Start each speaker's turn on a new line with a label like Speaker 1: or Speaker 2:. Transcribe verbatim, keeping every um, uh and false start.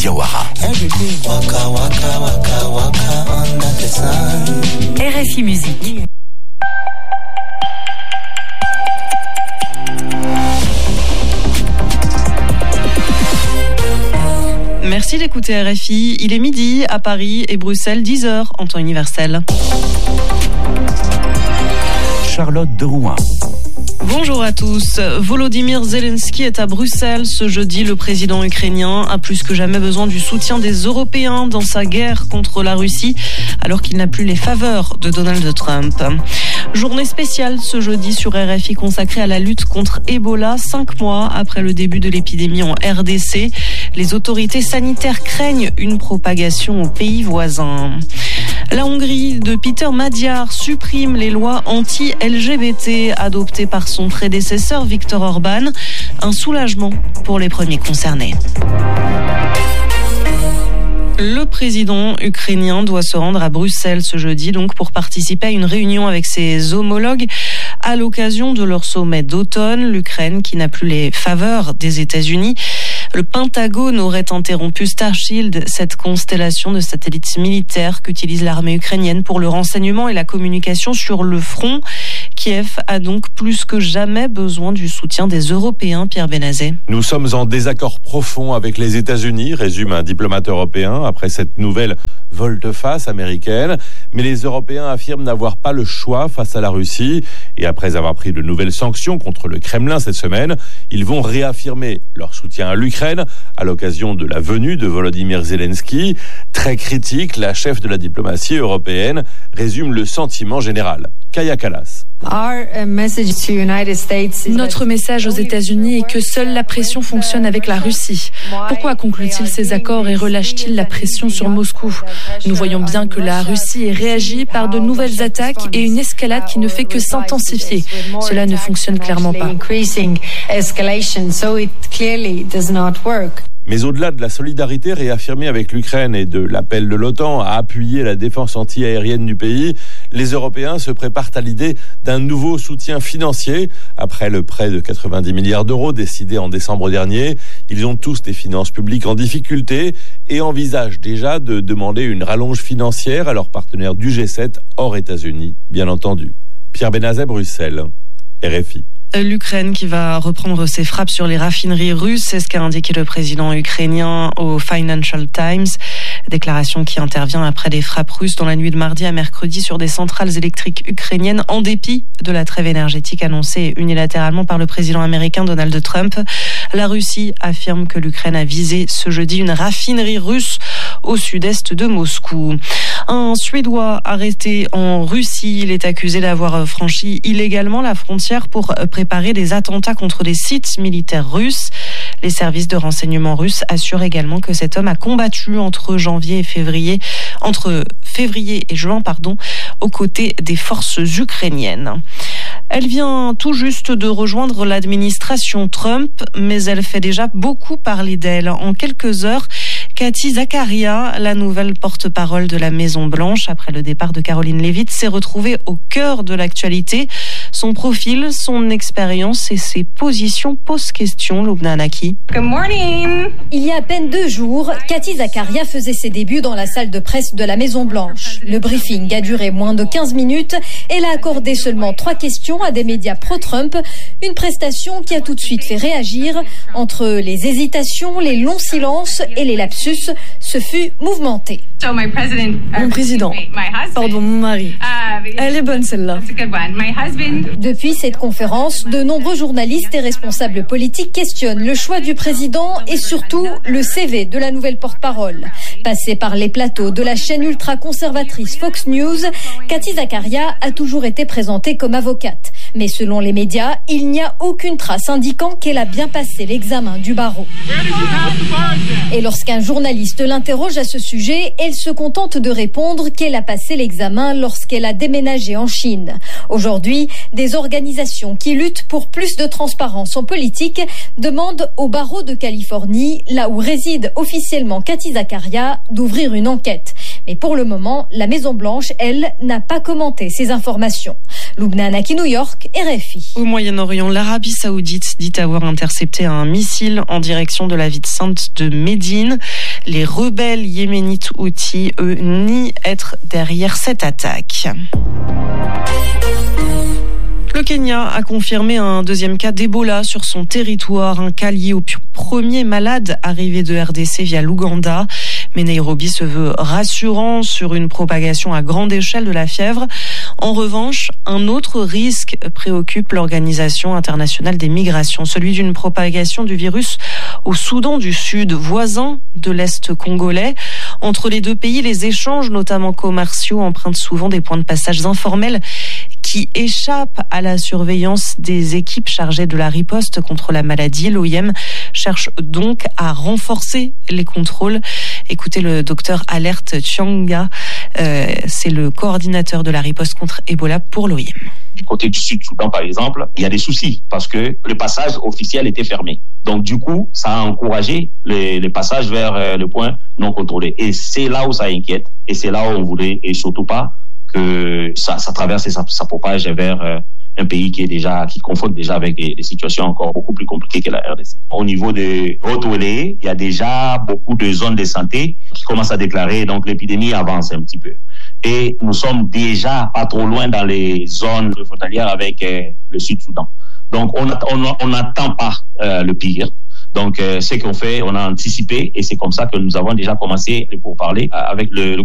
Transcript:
Speaker 1: Diawara.
Speaker 2: R F I Musique.
Speaker 3: Merci d'écouter R F I. Il est midi à Paris et Bruxelles, dix heures en temps universel.
Speaker 1: Charlotte de Rouen.
Speaker 3: Bonjour à tous. Volodymyr Zelensky est à Bruxelles ce jeudi. Le président ukrainien a plus que jamais besoin du soutien des Européens dans sa guerre contre la Russie, alors qu'il n'a plus les faveurs de Donald Trump. Journée spéciale ce jeudi sur R F I consacrée à la lutte contre Ebola, cinq mois après le début de l'épidémie en R D C. Les autorités sanitaires craignent une propagation aux pays voisins. La Hongrie de Peter Magyar supprime les lois anti-L G B T adoptées par son prédécesseur Viktor Orban. Un soulagement pour les premiers concernés. Le président ukrainien doit se rendre à Bruxelles ce jeudi donc pour participer à une réunion avec ses homologues à l'occasion de leur sommet d'automne. L'Ukraine qui n'a plus les faveurs des États-Unis. Le Pentagone aurait interrompu Starshield, cette constellation de satellites militaires qu'utilise l'armée ukrainienne pour le renseignement et la communication sur le front. Kiev a donc plus que jamais besoin du soutien des Européens, Pierre Benazet.
Speaker 4: Nous sommes en désaccord profond avec les États-Unis, résume un diplomate européen après cette nouvelle volte-face américaine. Mais les Européens affirment n'avoir pas le choix face à la Russie. Et après avoir pris de nouvelles sanctions contre le Kremlin cette semaine, ils vont réaffirmer leur soutien à l'Ukraine à l'occasion de la venue de Volodymyr Zelensky. Très critique, la chef de la diplomatie européenne résume le sentiment général. Kaya Kallas.
Speaker 5: Notre message aux États-Unis est que seule la pression fonctionne avec la Russie. Pourquoi conclut-il ces accords et relâche-t-il la pression sur Moscou ? Nous voyons bien que la Russie réagit par de nouvelles attaques et une escalade qui ne fait que s'intensifier. Cela ne fonctionne clairement pas.
Speaker 4: Mais au-delà de la solidarité réaffirmée avec l'Ukraine et de l'appel de l'OTAN à appuyer la défense anti-aérienne du pays, les Européens se préparent à l'idée d'un nouveau soutien financier. Après le prêt de quatre-vingt-dix milliards d'euros décidé en décembre dernier, ils ont tous des finances publiques en difficulté et envisagent déjà de demander une rallonge financière à leurs partenaires du G sept hors États-Unis, bien entendu. Pierre Benazet, Bruxelles, R F I.
Speaker 3: L'Ukraine qui va reprendre ses frappes sur les raffineries russes, c'est ce qu'a indiqué le président ukrainien au Financial Times. Déclaration qui intervient après des frappes russes dans la nuit de mardi à mercredi sur des centrales électriques ukrainiennes en dépit de la trêve énergétique annoncée unilatéralement par le président américain Donald Trump. La Russie affirme que l'Ukraine a visé ce jeudi une raffinerie russe au sud-est de Moscou. Un Suédois arrêté en Russie, il est accusé d'avoir franchi illégalement la frontière pour préparer des attentats contre des sites militaires russes. Les services de renseignement russes assurent également que cet homme a combattu entre janvier et février, entre février et juin, pardon, aux côtés des forces ukrainiennes. Elle vient tout juste de rejoindre l'administration Trump, mais elle fait déjà beaucoup parler d'elle. En quelques heures, Kathy Zakaria, la nouvelle porte-parole de la Maison-Blanche, après le départ de Caroline Leavitt, s'est retrouvée au cœur de l'actualité. Son profil, son expérience et ses positions posent question. Loubna Anaki.
Speaker 6: Good morning. Il y a à peine deux jours, Kathy Zakaria faisait ses débuts dans la salle de presse de la Maison-Blanche. Le briefing a duré moins de quinze minutes. Elle a accordé seulement trois questions à des médias pro-Trump. Une prestation qui a tout de suite fait réagir. Entre les hésitations, les longs silences et les lapsus, ce fut mouvementé.
Speaker 5: Mon président, pardon, mon mari. Elle est bonne celle-là.
Speaker 6: Depuis cette conférence, de nombreux journalistes et responsables politiques questionnent le choix du président et surtout le C V de la nouvelle porte-parole. Passée par les plateaux de la chaîne ultra-conservatrice Fox News, Kathy Zakaria a toujours été présentée comme avocate. Mais selon les médias, il n'y a aucune trace indiquant qu'elle a bien passé l'examen du barreau. Et lorsqu'un journaliste l'interroge à ce sujet, elle se contente de répondre qu'elle a passé l'examen lorsqu'elle a déménagé en Chine. Aujourd'hui, des organisations qui luttent pour plus de transparence en politique demandent au barreau de Californie, là où réside officiellement Kathy Zakaria, d'ouvrir une enquête. Mais pour le moment, la Maison-Blanche, elle, n'a pas commenté ces informations. Loubna Anaki, New York, York, R F I.
Speaker 3: Au Moyen-Orient, l'Arabie Saoudite dit avoir intercepté un missile en direction de la ville sainte de Médine. Les rebelles yéménites Houthis, eux, nient être derrière cette attaque. Le Kenya a confirmé un deuxième cas d'Ebola sur son territoire, un cas lié au premier malade arrivé de R D C via l'Ouganda. Mais Nairobi se veut rassurant sur une propagation à grande échelle de la fièvre. En revanche, un autre risque préoccupe l'Organisation internationale des migrations, celui d'une propagation du virus au Soudan du Sud, voisin de l'Est congolais. Entre les deux pays, les échanges, notamment commerciaux, empruntent souvent des points de passage informels qui échappent à la surveillance des équipes chargées de la riposte contre la maladie. L'O I M cherche donc à renforcer les contrôles. Écoutez le docteur Alert Chianga, euh, c'est le coordinateur de la riposte contre Ebola pour l'O I M.
Speaker 7: Du côté du Sud-Soudan, par exemple, il y a des soucis parce que le passage officiel était fermé. Donc, du coup, ça a encouragé les, les passages vers euh, le point non contrôlé. Et c'est là où ça inquiète. Et c'est là où on voulait, et surtout pas, que ça, ça traverse et ça, ça propage vers euh, un pays qui est déjà, qui confronte déjà avec des, des situations encore beaucoup plus compliquées que la R D C. Au niveau de Haute-Oléé, il y a déjà beaucoup de zones de santé qui commencent à déclarer, donc l'épidémie avance un petit peu. Et nous sommes déjà pas trop loin dans les zones frontalières avec euh, le Sud-Soudan. Donc, on n'attend pas euh, le pire. Donc, euh, ce qu'on fait, on a anticipé et c'est comme ça que nous avons déjà commencé pour parler avec le, le